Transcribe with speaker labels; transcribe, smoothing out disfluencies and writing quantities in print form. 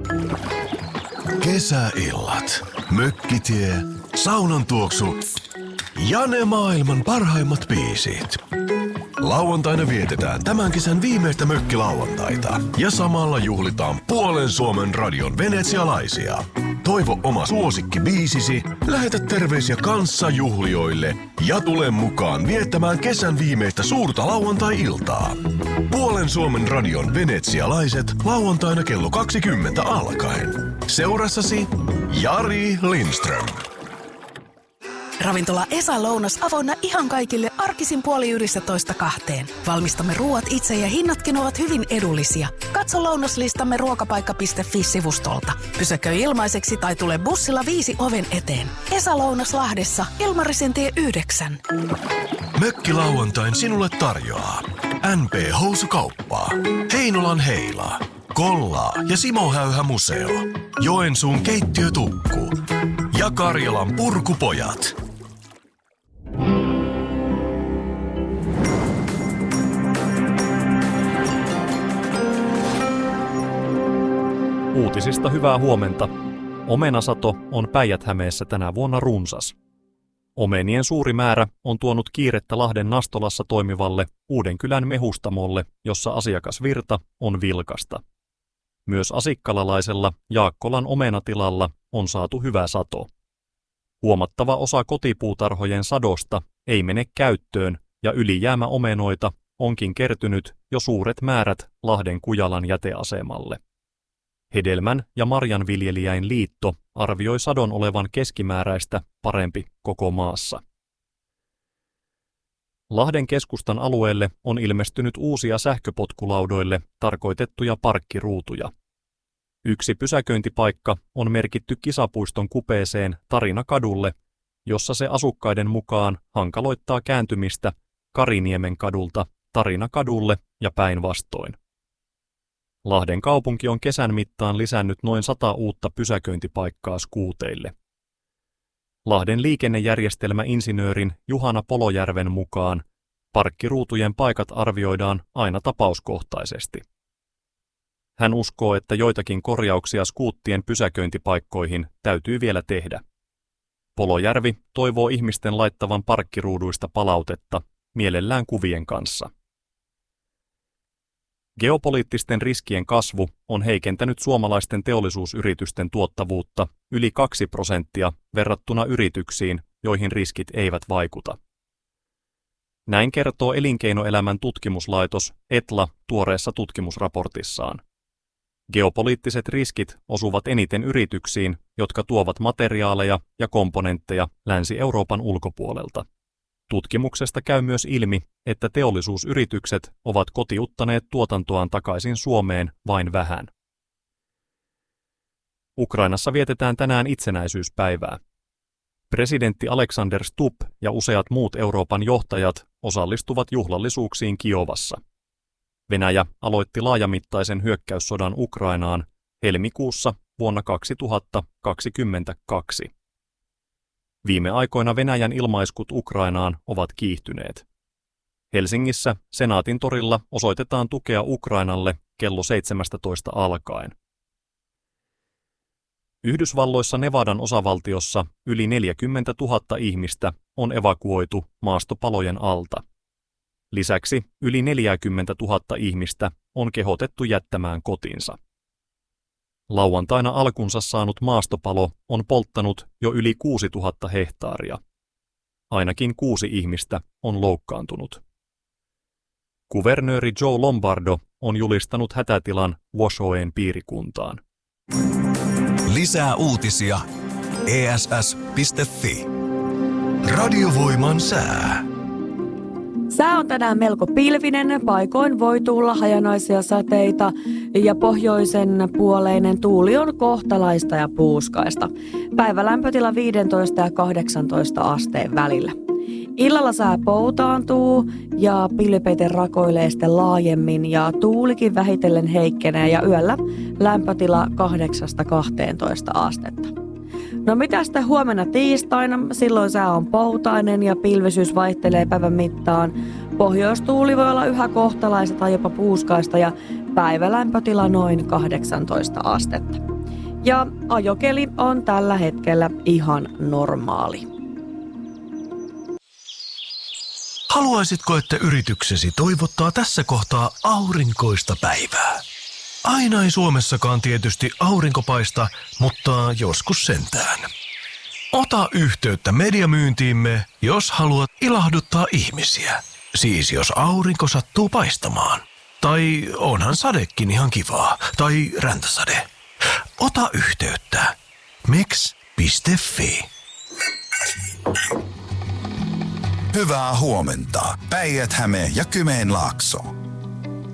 Speaker 1: Kesäillat, mökkitie, saunan tuoksu ja ne maailman parhaimmat biisit. Lauantaina vietetään tämän kesän viimeistä mökkilauantaita ja samalla juhlitaan puolen Suomen radion venetsialaisia. Toivo oma suosikkibiisisi, lähetä terveisiä kanssajuhlijoille ja tule mukaan viettämään kesän viimeistä suurta lauantai-iltaa. Puolen Suomen radion venetsialaiset lauantaina kello 20 alkaen. Seurassasi Jari Lindström.
Speaker 2: Ravintola Esa Lounas avoinna ihan kaikille arkisin 11:30–2. Valmistamme ruuat itse ja hinnatkin ovat hyvin edullisia. Katso lounaslistamme ruokapaikka.fi-sivustolta. Pysäköi ilmaiseksi tai tule bussilla 5 oven eteen. Esa Lounas Lahdessa, Ilmarisенtie 9.
Speaker 1: Mökkilauantain sinulle tarjoaa NP Housukauppa, Heinolan Heila, Kollaa ja Simo Häyhä Museo, Joensuun keittiötukku ja Karjalan Purkupojat.
Speaker 3: Uutisista hyvää huomenta. Omenasato on Päijät-Hämeessä tänä vuonna runsas. Omenien suuri määrä on tuonut kiirettä Lahden Nastolassa toimivalle Uudenkylän mehustamolle, jossa asiakasvirta on vilkasta. Myös asikkalalaisella Jaakkolan omenatilalla on saatu hyvä sato. Huomattava osa kotipuutarhojen sadosta ei mene käyttöön ja ylijäämäomenoita onkin kertynyt jo suuret määrät Lahden Kujalan jäteasemalle. Hedelmän- ja marjanviljelijäin liitto arvioi sadon olevan keskimääräistä parempi koko maassa. Lahden keskustan alueelle on ilmestynyt uusia sähköpotkulaudoille tarkoitettuja parkkiruutuja. Yksi pysäköintipaikka on merkitty kisapuiston kupeeseen Tarinakadulle, jossa se asukkaiden mukaan hankaloittaa kääntymistä Kariniemen kadulta Tarinakadulle ja päinvastoin. Lahden kaupunki on kesän mittaan lisännyt noin 100 uutta pysäköintipaikkaa skuuteille. Lahden liikennejärjestelmäinsinöörin Juhana Polojärven mukaan parkkiruutujen paikat arvioidaan aina tapauskohtaisesti. Hän uskoo, että joitakin korjauksia skuuttien pysäköintipaikkoihin täytyy vielä tehdä. Polojärvi toivoo ihmisten laittavan parkkiruuduista palautetta, mielellään kuvien kanssa. Geopoliittisten riskien kasvu on heikentänyt suomalaisten teollisuusyritysten tuottavuutta yli 2% verrattuna yrityksiin, joihin riskit eivät vaikuta. Näin kertoo elinkeinoelämän tutkimuslaitos ETLA tuoreessa tutkimusraportissaan. Geopoliittiset riskit osuvat eniten yrityksiin, jotka tuovat materiaaleja ja komponentteja Länsi-Euroopan ulkopuolelta. Tutkimuksesta käy myös ilmi, että teollisuusyritykset ovat kotiuttaneet tuotantoaan takaisin Suomeen vain vähän. Ukrainassa vietetään tänään itsenäisyyspäivää. Presidentti Alexander Stubb ja useat muut Euroopan johtajat osallistuvat juhlallisuuksiin Kiovassa. Venäjä aloitti laajamittaisen hyökkäyssodan Ukrainaan helmikuussa vuonna 2022. Viime aikoina Venäjän ilmaiskut Ukrainaan ovat kiihtyneet. Helsingissä Senaatin torilla osoitetaan tukea Ukrainalle kello 17 alkaen. Yhdysvalloissa Nevadan osavaltiossa yli 40 000 ihmistä on evakuoitu maastopalojen alta. Lisäksi yli 40 000 ihmistä on kehotettu jättämään kotinsa. Lauantaina alkunsa saanut maastopalo on polttanut jo yli 6 000 hehtaaria. Ainakin 6 ihmistä on loukkaantunut. Kuvernööri Joe Lombardo on julistanut hätätilan Washoen piirikuntaan.
Speaker 1: Lisää uutisia ess.fi. Radiovoiman sää.
Speaker 4: Sää on tänään melko pilvinen, paikoin voi tulla hajanaisia sateita ja pohjoisen puoleinen tuuli on kohtalaista ja puuskaista. Päivälämpötila 15 ja 18 asteen välillä. Illalla sää poutaantuu ja pilvipeite rakoilee sitten laajemmin ja tuulikin vähitellen heikkenee ja yöllä lämpötila 8-12 astetta. No mitä sitten huomenna tiistaina? Silloin sää on poutainen ja pilvisyys vaihtelee päivän mittaan. Pohjoistuuli voi olla yhä kohtalaista tai jopa puuskaista ja päivälämpötila noin 18 astetta. ja ajokeli on tällä hetkellä ihan normaali.
Speaker 1: Haluaisitko, että yrityksesi toivottaa tässä kohtaa aurinkoista päivää? Aina ei Suomessakaan tietysti aurinko paista, mutta joskus sentään. Ota yhteyttä mediamyyntiimme, jos haluat ilahduttaa ihmisiä. Siis jos aurinko sattuu paistamaan. Tai onhan sadekin ihan kivaa. Tai räntäsade. Ota yhteyttä. Mix.fi.
Speaker 5: Hyvää huomenta. Päijät-Häme ja Kymenlaakso.